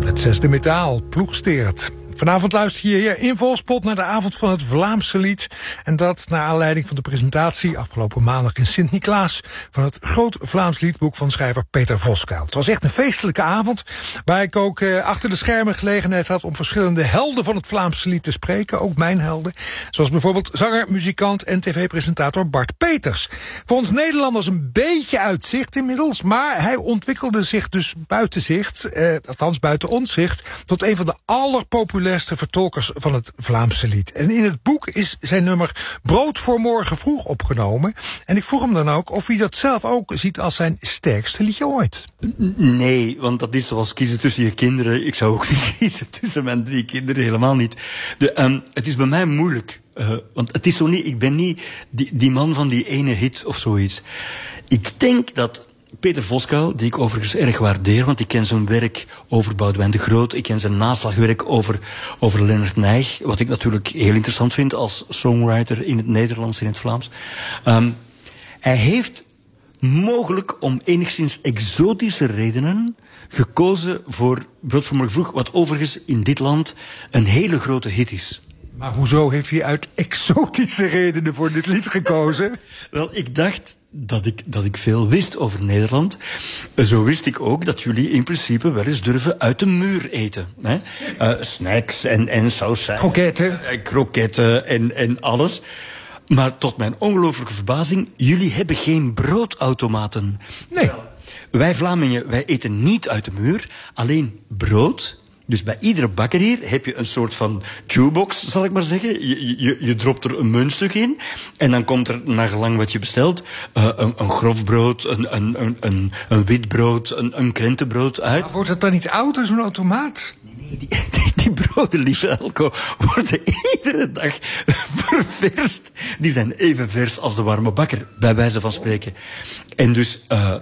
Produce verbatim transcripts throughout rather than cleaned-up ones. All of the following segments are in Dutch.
Het zesde metaal, Ploegsteert. Vanavond luister je hier in volspot naar de avond van het Vlaamse lied. En dat naar aanleiding van de presentatie afgelopen maandag in Sint-Niklaas van het Groot Vlaams Liedboek van schrijver Peter Voskuil. Het was echt een feestelijke avond, waar ik ook eh, achter de schermen gelegenheid had om verschillende helden van het Vlaamse lied te spreken. Ook mijn helden. Zoals bijvoorbeeld zanger, muzikant en tv-presentator Bart Peters. Voor ons Nederlanders een beetje uit zicht inmiddels, maar hij ontwikkelde zich dus buiten zicht, eh, althans buiten ons zicht, tot een van de allerpopulairste vertolkers van het Vlaamse lied. En in het boek is zijn nummer Brood voor morgen vroeg opgenomen. En ik vroeg hem dan ook of hij dat zelf ook ziet als zijn sterkste liedje ooit. Nee, want dat is zoals kiezen tussen je kinderen. Ik zou ook niet kiezen tussen mijn drie kinderen, helemaal niet. De, um, het is bij mij moeilijk. Uh, want het is zo niet, ik ben niet die, die man van die ene hit of zoiets. Ik denk dat Peter Voskuil, die ik overigens erg waardeer, want ik ken zijn werk over Boudewijn de Groot, ik ken zijn naslagwerk over, over Lennart Nijg, wat ik natuurlijk heel interessant vind als songwriter in het Nederlands, in het Vlaams. Um, hij heeft mogelijk om enigszins exotische redenen gekozen voor Brood voor morgen vroeg, wat overigens in dit land een hele grote hit is. Maar hoezo heeft hij uit exotische redenen voor dit lied gekozen? Wel, ik dacht dat ik, dat ik veel wist over Nederland. Zo wist ik ook dat jullie in principe wel eens durven uit de muur eten. Hè? Uh, snacks en, en sausen. Kroketten. En kroketten en, en alles. Maar tot mijn ongelooflijke verbazing, jullie hebben geen broodautomaten. Nee. Wij Vlamingen, wij eten niet uit de muur, alleen brood. Dus bij iedere bakker hier heb je een soort van jukebox, zal ik maar zeggen. Je, je, je dropt er een muntstuk in. En dan komt er, naar gelang wat je bestelt, uh, een, een grof brood, een, een, een, een, een wit brood, een, een krentenbrood uit. Maar wordt het dan niet oud, zo'n automaat? Nee, nee, die, die, die broden, lieve Elko, worden iedere dag ververst. Die zijn even vers als de warme bakker, bij wijze van spreken. En dus, uh,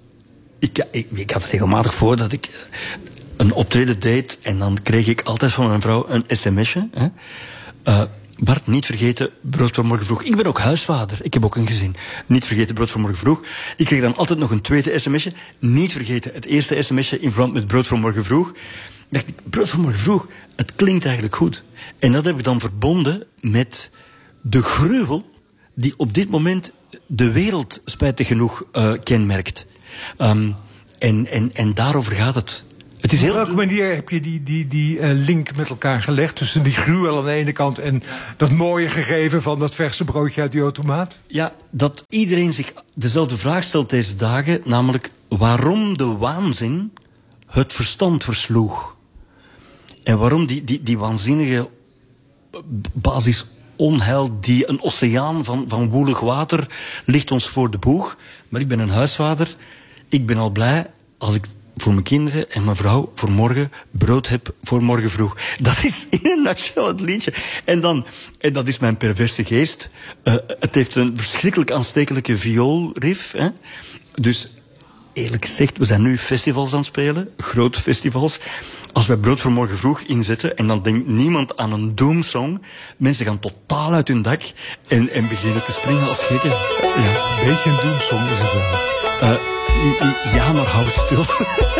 ik, ik, ik had regelmatig voor dat ik een optreden deed en dan kreeg ik altijd van mijn vrouw een sms'je. Hè? Uh, Bart, niet vergeten, brood voor morgen vroeg. Ik ben ook huisvader, ik heb ook een gezin. Niet vergeten, brood voor morgen vroeg. Ik kreeg dan altijd nog een tweede sms'je. Niet vergeten, het eerste sms'je in verband met brood voor morgen vroeg. Dacht ik, brood voor morgen vroeg, het klinkt eigenlijk goed. En dat heb ik dan verbonden met de gruwel die op dit moment de wereld, spijtig genoeg, uh, kenmerkt. Um, en, en, en daarover gaat het. Het is heel... Op welke manier heb je die, die, die uh, link met elkaar gelegd tussen die gruwel aan de ene kant en dat mooie gegeven van dat verse broodje uit die automaat? Ja, dat iedereen zich dezelfde vraag stelt deze dagen, namelijk waarom de waanzin het verstand versloeg. En waarom die, die, die waanzinnige basisonheil, die een oceaan van, van woelig water ligt ons voor de boeg. Maar ik ben een huisvader, ik ben al blij als ik voor mijn kinderen en mijn vrouw voor morgen brood heb voor morgen vroeg. Dat is in een nutshell het liedje. En dan, en dat is mijn perverse geest. Uh, het heeft een verschrikkelijk aanstekelijke vioolriff. Hè? Dus eerlijk gezegd, we zijn nu festivals aan het spelen, grote festivals. Als wij brood voor morgen vroeg inzetten en dan denkt niemand aan een doomsong, mensen gaan totaal uit hun dak en, en beginnen te springen als gekken. Ja. Een beetje een doomsong is het wel. Uh, ja, maar hou het stil.